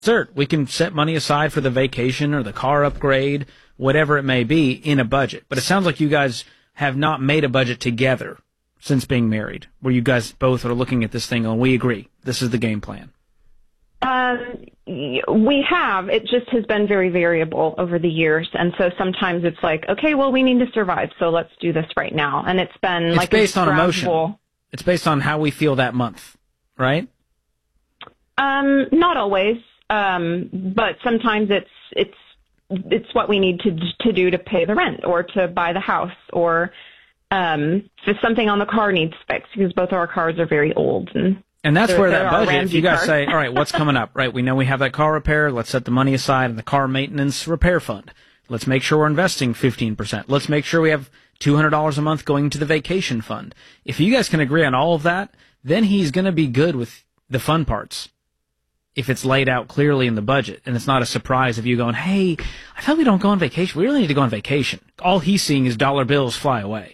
Cert, we can set money aside for the vacation or the car upgrade, whatever it may be, in a budget. But it sounds like you guys have not made a budget together since being married, where you guys both are looking at this thing and we agree, this is the game plan. We have. It just has been very variable over the years. And so sometimes it's like, okay, well, we need to survive, so let's do this right now. And it's been like based on gradual. emotion. It's based on how we feel that month, right? Not always. But sometimes it's what we need to do to pay the rent or to buy the house, or if something on the car needs fixed, because both of our cars are very old. And that's where that budget, if you guys say, all right, what's coming up, right? We know we have that car repair. Let's set the money aside in the car maintenance repair fund. Let's make sure we're investing 15%. Let's make sure we have $200 a month going to the vacation fund. If you guys can agree on all of that, then he's going to be good with the fun parts. If it's laid out clearly in the budget, and it's not a surprise of you going, hey, I thought we don't go on vacation. We really need to go on vacation. All he's seeing is dollar bills fly away.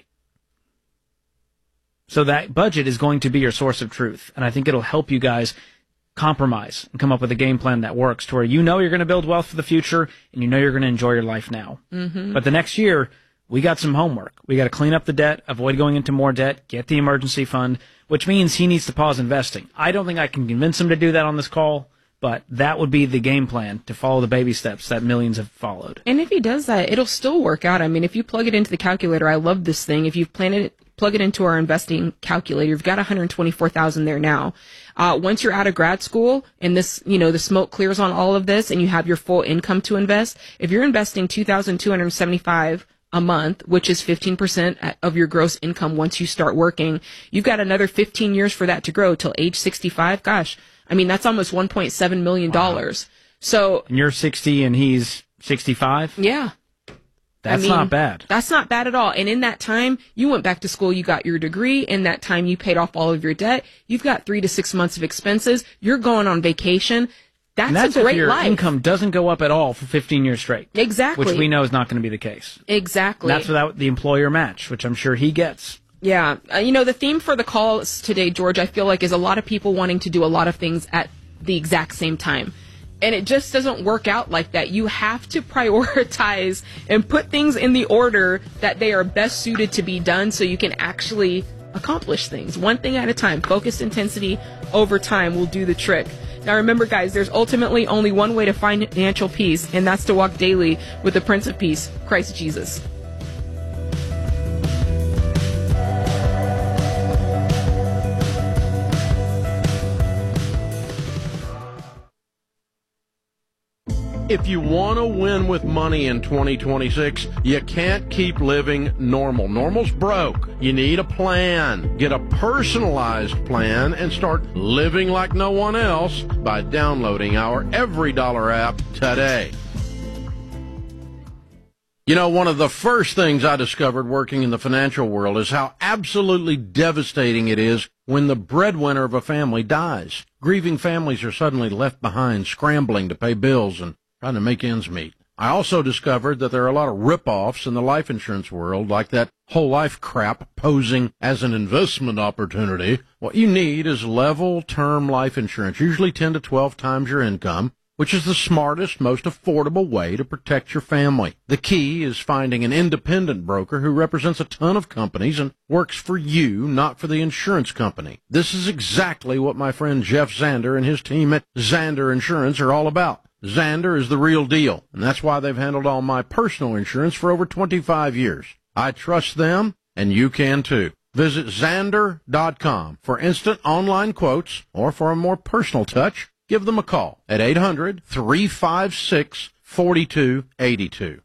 So that budget is going to be your source of truth. And I think it'll help you guys compromise and come up with a game plan that works to where you know you're going to build wealth for the future and you know you're going to enjoy your life now. Mm-hmm. But the next year, we got some homework. We got to clean up the debt, avoid going into more debt, get the emergency fund, which means he needs to pause investing. I don't think I can convince him to do that on this call, but that would be the game plan, to follow the baby steps that millions have followed. And if he does that, it'll still work out. I mean, if you plug it into the calculator, I love this thing. If you've planned it, plug it into our investing calculator. You've got $124,000 there now. Once you're out of grad school and this, the smoke clears on all of this and you have your full income to invest, if you're investing $2,275 a month, which is 15% of your gross income once you start working, you've got another 15 years for that to grow till age 65. Gosh, I mean, that's almost $1.7 million. Wow. So, and you're 60 and he's 65? Yeah. That's not bad. That's not bad at all. And in that time, you went back to school, you got your degree. In that time, you paid off all of your debt. You've got 3 to 6 months of expenses. You're going on vacation. That's a great if your life. income doesn't go up at all for 15 years straight. Exactly. Which we know is not going to be the case. Exactly. And that's without the employer match, which I'm sure he gets. Yeah. The theme for the calls today, George, I feel like is a lot of people wanting to do a lot of things at the exact same time. And it just doesn't work out like that. You have to prioritize and put things in the order that they are best suited to be done so you can actually accomplish things. One thing at a time. Focused intensity over time will do the trick. Now remember, guys, there's ultimately only one way to find financial peace, and that's to walk daily with the Prince of Peace, Christ Jesus. If you want to win with money in 2026, you can't keep living normal. Normal's broke. You need a plan. Get a personalized plan and start living like no one else by downloading our Every Dollar app today. One of the first things I discovered working in the financial world is how absolutely devastating it is when the breadwinner of a family dies. Grieving families are suddenly left behind, scrambling to pay bills and trying to make ends meet. I also discovered that there are a lot of rip-offs in the life insurance world, like that whole life crap posing as an investment opportunity. What you need is level term life insurance, usually 10 to 12 times your income, which is the smartest, most affordable way to protect your family. The key is finding an independent broker who represents a ton of companies and works for you, not for the insurance company. This is exactly what my friend Jeff Zander and his team at Zander Insurance are all about. Zander is the real deal, and that's why they've handled all my personal insurance for over 25 years. I trust them, and you can too. Visit Zander.com for instant online quotes, or for a more personal touch, give them a call at 800-356-4282.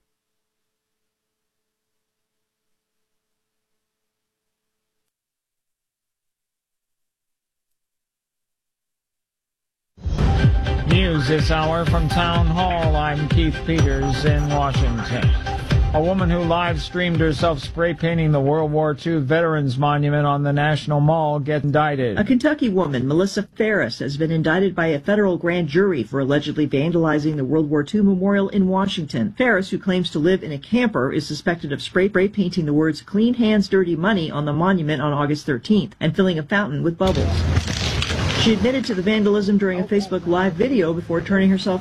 News this hour from Town Hall. I'm Keith Peters in Washington. A woman who live-streamed herself spray-painting the World War II Veterans Monument on the National Mall gets indicted. A Kentucky woman, Melissa Ferris, has been indicted by a federal grand jury for allegedly vandalizing the World War II Memorial in Washington. Ferris, who claims to live in a camper, is suspected of spray-painting the words "Clean Hands, Dirty Money" on the monument on August 13th and filling a fountain with bubbles. She admitted to the vandalism during a Facebook Live video before turning herself